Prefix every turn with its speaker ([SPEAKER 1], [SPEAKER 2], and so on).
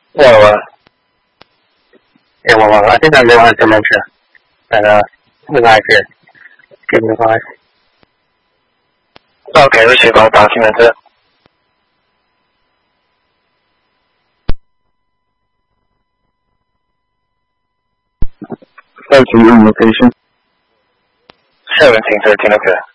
[SPEAKER 1] Well, yeah, I think I know how dementia, and the guy here, give me 5. Okay, receive all documented. On location. 1713, okay.